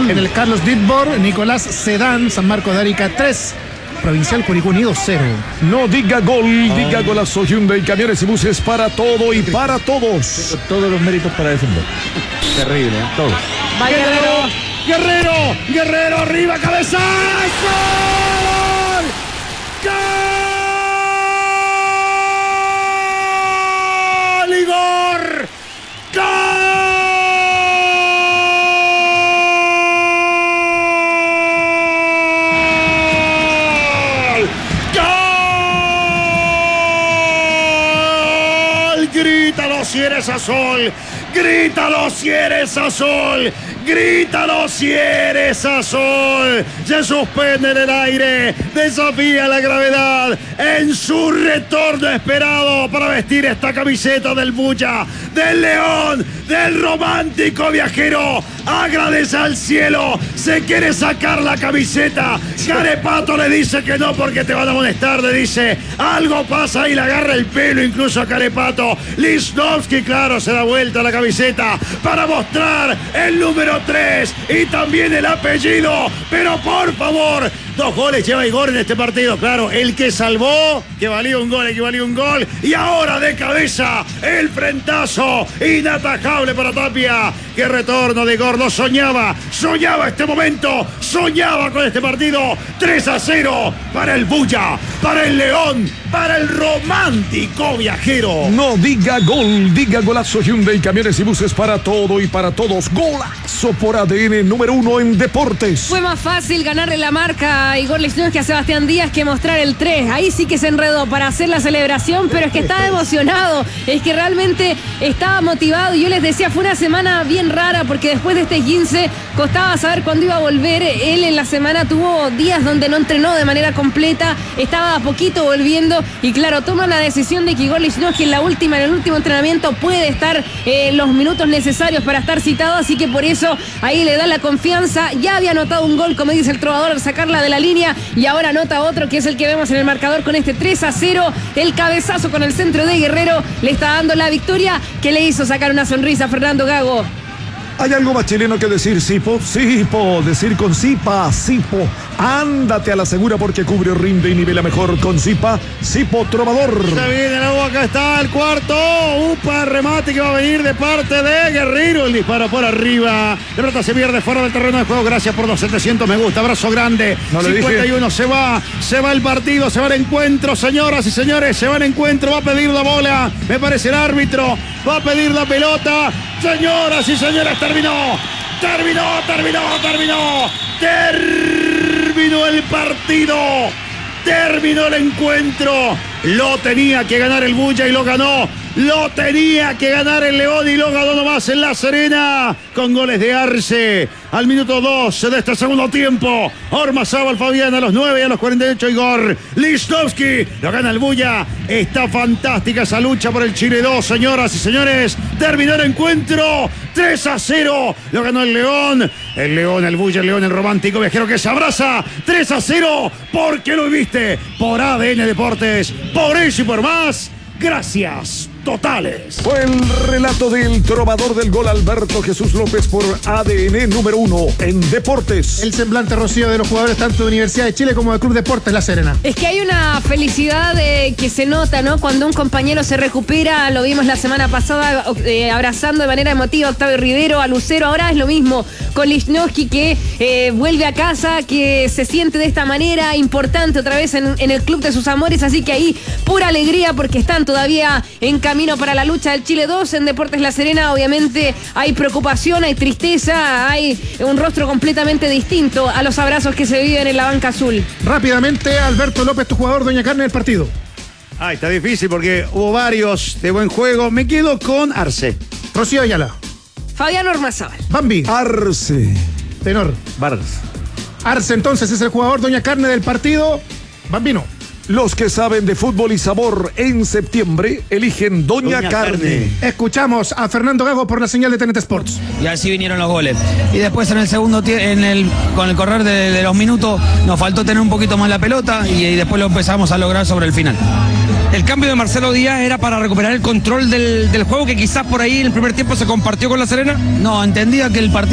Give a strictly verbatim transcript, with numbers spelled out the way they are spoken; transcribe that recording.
Mm. En el Carlos Ditbor, Nicolás Sedán, San Marcos de Arica tres. Provincial Curicó Unido cero. No diga gol, oh. diga golazo. Hyundai, camiones y buses para todo y para todos. Tengo todos los méritos para defender. Terrible, ¿eh? Todos. Vaya Guerrero, Guerrero, Guerrero, arriba, cabezazo. ¡Gol! ¡Igor! ¡Gol! Grítalo si eres Azul, grítalo si eres Azul, grítalo si eres Azul. Se suspende en el aire, desafía la gravedad en su retorno esperado para vestir esta camiseta del Bulla, del León, del romántico viajero. Agradece al cielo, se quiere sacar la camiseta. Carepato le dice que no porque te van a molestar, le dice algo pasa y le agarra el pelo incluso a Carepato. Lichnowsky, claro, se da vuelta a la camiseta para mostrar el número tres y también el apellido. Pero por favor, dos goles lleva Igor en este partido. Claro, el que salvó, que valía un gol, el que valía un gol. Y ahora de cabeza, el frentazo inatajable para Tapia. Qué retorno de Igor, lo soñaba, soñaba este momento, soñaba con este partido. tres a cero para el Bulla, para el León, para el romántico viajero. No diga gol, diga golazo. Hyundai, camiones y buses para todo y para todos. Golazo por A D N, número uno en deportes. Fue más fácil ganarle la marca a Igor Lichnowsky a Sebastián Díaz que mostrar el tres. Ahí sí que se enredó para hacer la celebración, pero es que estaba emocionado, es que realmente estaba motivado. Yo les decía, fue una semana bien rara porque después de este quince costaba saber cuándo iba a volver. Él en la semana tuvo días donde no entrenó de manera completa, estaba a poquito volviendo y claro, toma la decisión de que Igor Lichnowsky en la última, en el último entrenamiento puede estar eh, los minutos necesarios para estar citado, así que por eso ahí le da la confianza. Ya había anotado un gol, como dice el trovador, al sacarla de la línea y ahora anota otro que es el que vemos en el marcador con este tres a cero. El cabezazo con el centro de Guerrero le está dando la victoria que le hizo sacar una sonrisa a Fernando Gago. ¿Hay algo más chileno que decir, Sipo? Sipo, decir con Sipa, Sipo. Ándate a la segura porque cubre, rinde y nivela mejor con Sipa. Sipo Trovador. Se viene la boca, está el cuarto. Upa, remate que va a venir de parte de Guerrero. El disparo por arriba. De verdad se pierde fuera del terreno de juego. Gracias por los setecientos me gusta. Abrazo grande. No le cincuenta y uno dije. Se va. Se va el partido. Se va el encuentro, señoras y señores. Se va el encuentro. Va a pedir la bola. Me parece el árbitro. Va a pedir la pelota. Señoras y señores, terminó. Terminó, terminó, terminó. Terminó el partido. Terminó el encuentro. Lo tenía que ganar el Bulla y lo ganó. Lo tenía que ganar el León y lo ganó nomás en La Serena con goles de Arce al minuto doce de este segundo tiempo. Ormazábal Fabián a los nueve y a los cuarenta y ocho Igor Lichnowsky. Lo gana el Bulla. Está fantástica esa lucha por el Chile dos, señoras y señores. Terminó el encuentro. tres a cero. Lo ganó el León. El León, el Bulla, el León, el romántico viajero que se abraza. tres a cero. Porque lo viste por A D N Deportes. Por eso y por más. Gracias totales. Fue el relato del trovador del gol Alberto Jesús López por A D N número uno en deportes. El semblante rocío de los jugadores tanto de Universidad de Chile como de Club Deportes La Serena. Es que hay una felicidad eh, que se nota, ¿no? Cuando un compañero se recupera, lo vimos la semana pasada eh, abrazando de manera emotiva a Octavio Rivero, a Lucero. Ahora es lo mismo con Lichnowsky que eh, vuelve a casa, que se siente de esta manera importante otra vez en, en el club de sus amores. Así que ahí pura alegría porque están todavía en camino para la lucha del Chile dos. En Deportes La Serena obviamente hay preocupación, hay tristeza, hay un rostro completamente distinto a los abrazos que se viven en la banca azul. Rápidamente, Alberto López, tu jugador, Doña Carne del partido. Ah, está difícil porque hubo varios de buen juego. Me quedo con Arce. Rocío Ayala. Fabián Ormazábal. Bambi. Arce. Tenor. Vargas. Arce entonces es el jugador Doña Carne del partido. Bambino. Los que saben de fútbol y sabor en septiembre eligen Doña, Doña Carne. Carne. Escuchamos a Fernando Gago por la señal de T N T Sports. Y así vinieron los goles. Y después en el segundo tiempo, en el, con el correr de, de los minutos, nos faltó tener un poquito más la pelota y, y después lo empezamos a lograr sobre el final. El cambio de Marcelo Díaz era para recuperar el control del, del juego que quizás por ahí en el primer tiempo se compartió con La Serena. No, entendía que el partido